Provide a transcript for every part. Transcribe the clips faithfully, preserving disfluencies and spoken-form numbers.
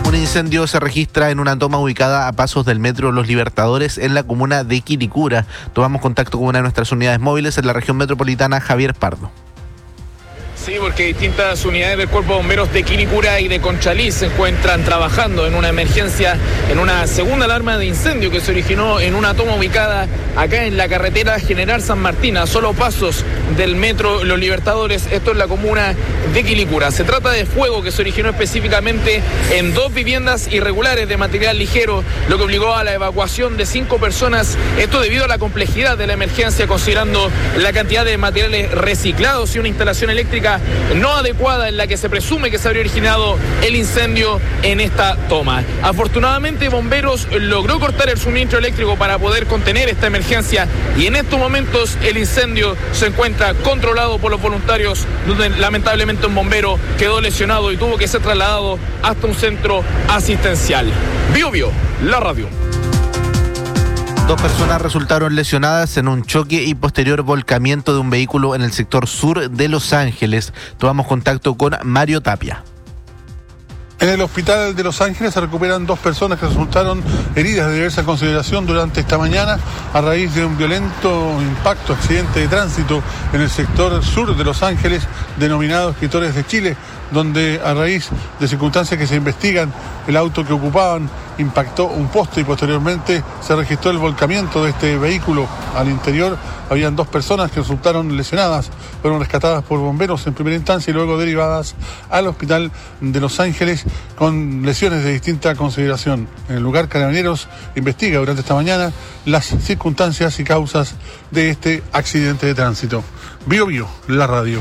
Un incendio se registra en una toma ubicada a pasos del metro Los Libertadores en la comuna de Quilicura. Tomamos contacto con una de nuestras unidades móviles en la región metropolitana, Javier Pardo. Sí, porque distintas unidades del Cuerpo de Bomberos de Quilicura y de Conchalí se encuentran trabajando en una emergencia, en una segunda alarma de incendio que se originó en una toma ubicada acá en la carretera General San Martín, a solo pasos del metro Los Libertadores. Esto es la comuna de Quilicura. Se trata de fuego que se originó específicamente en dos viviendas irregulares de material ligero, lo que obligó a la evacuación de cinco personas. Esto debido a la complejidad de la emergencia, considerando la cantidad de materiales reciclados y una instalación eléctrica no adecuada en la que se presume que se habría originado el incendio en esta toma. Afortunadamente, Bomberos logró cortar el suministro eléctrico para poder contener esta emergencia y en estos momentos el incendio se encuentra controlado por los voluntarios, donde lamentablemente un bombero quedó lesionado y tuvo que ser trasladado hasta un centro asistencial. Bio Bio, la radio. Dos personas resultaron lesionadas en un choque y posterior volcamiento de un vehículo en el sector sur de Los Ángeles. Tomamos contacto con Mario Tapia. En el hospital de Los Ángeles se recuperan dos personas que resultaron heridas de diversa consideración durante esta mañana a raíz de un violento impacto, accidente de tránsito en el sector sur de Los Ángeles, denominado Escritores de Chile, donde a raíz de circunstancias que se investigan, el auto que ocupaban impactó un poste y posteriormente se registró el volcamiento de este vehículo. Al interior habían dos personas que resultaron lesionadas, fueron rescatadas por bomberos en primera instancia y luego derivadas al hospital de Los Ángeles con lesiones de distinta consideración. En el lugar, Carabineros investiga durante esta mañana las circunstancias y causas de este accidente de tránsito. Bio Bio, la radio.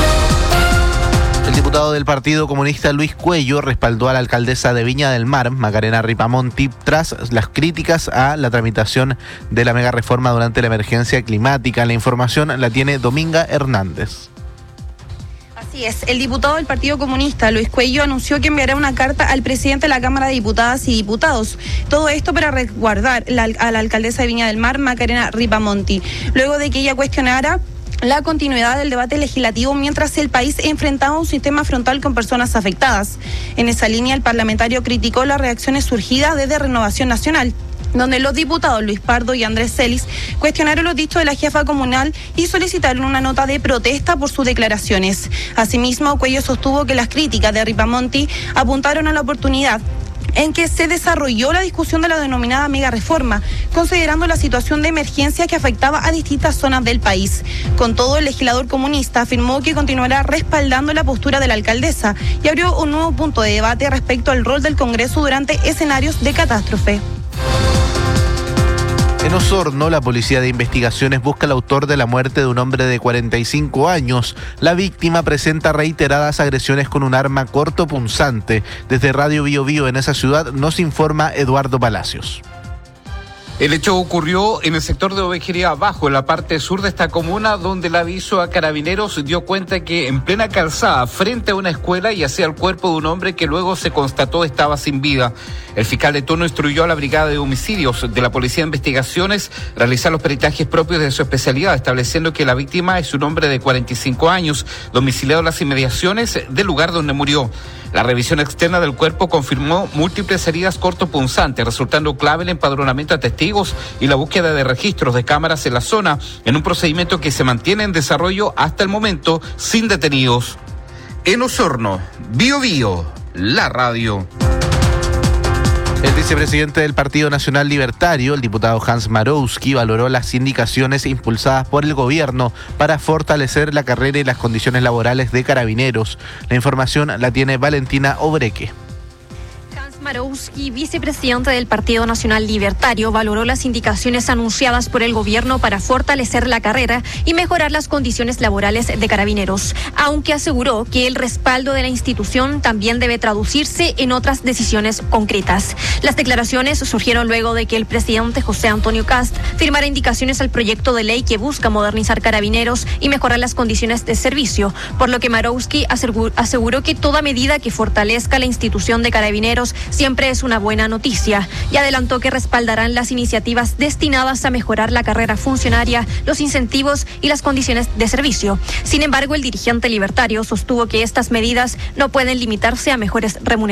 El diputado del Partido Comunista Luis Cuello respaldó a la alcaldesa de Viña del Mar, Macarena Ripamonti, tras las críticas a la tramitación de la mega reforma durante la emergencia climática. La información la tiene Dominga Hernández. Así es, el diputado del Partido Comunista, Luis Cuello, anunció que enviará una carta al presidente de la Cámara de Diputadas y Diputados. Todo esto para resguardar la, a la alcaldesa de Viña del Mar, Macarena Ripamonti, luego de que ella cuestionara la continuidad del debate legislativo mientras el país enfrentaba un sistema frontal con personas afectadas. En esa línea, el parlamentario criticó las reacciones surgidas desde Renovación Nacional, donde los diputados Luis Pardo y Andrés Celis cuestionaron los dichos de la jefa comunal y solicitaron una nota de protesta por sus declaraciones. Asimismo, Cuello sostuvo que las críticas de Ripamonti apuntaron a la oportunidad en que se desarrolló la discusión de la denominada mega reforma, considerando la situación de emergencia que afectaba a distintas zonas del país. Con todo, el legislador comunista afirmó que continuará respaldando la postura de la alcaldesa y abrió un nuevo punto de debate respecto al rol del Congreso durante escenarios de catástrofe. En Osorno, la Policía de Investigaciones busca al autor de la muerte de un hombre de cuarenta y cinco años. La víctima presenta reiteradas agresiones con un arma cortopunzante. Desde Radio Bio Bio en esa ciudad nos informa Eduardo Palacios. El hecho ocurrió en el sector de Ovejería Abajo, en la parte sur de esta comuna, donde el aviso a Carabineros dio cuenta que en plena calzada, frente a una escuela, yacía el cuerpo de un hombre que luego se constató estaba sin vida. El fiscal de turno instruyó a la Brigada de Homicidios de la Policía de Investigaciones realizar los peritajes propios de su especialidad, estableciendo que la víctima es un hombre de cuarenta y cinco años, domiciliado en las inmediaciones del lugar donde murió. La revisión externa del cuerpo confirmó múltiples heridas cortopunzantes, resultando clave el empadronamiento a testigos y la búsqueda de registros de cámaras en la zona, en un procedimiento que se mantiene en desarrollo hasta el momento sin detenidos. En Osorno, Bio Bio, la radio. El vicepresidente del Partido Nacional Libertario, el diputado Hans Marowski, valoró las indicaciones impulsadas por el gobierno para fortalecer la carrera y las condiciones laborales de carabineros. La información la tiene Valentina Obreque. Marowski, vicepresidente del Partido Nacional Libertario, valoró las indicaciones anunciadas por el gobierno para fortalecer la carrera y mejorar las condiciones laborales de carabineros, aunque aseguró que el respaldo de la institución también debe traducirse en otras decisiones concretas. Las declaraciones surgieron luego de que el presidente José Antonio Kast firmara indicaciones al proyecto de ley que busca modernizar carabineros y mejorar las condiciones de servicio, por lo que Marowski aseguró que toda medida que fortalezca la institución de carabineros siempre es una buena noticia, y adelantó que respaldarán las iniciativas destinadas a mejorar la carrera funcionaria, los incentivos y las condiciones de servicio. Sin embargo, el dirigente libertario sostuvo que estas medidas no pueden limitarse a mejores remuneraciones.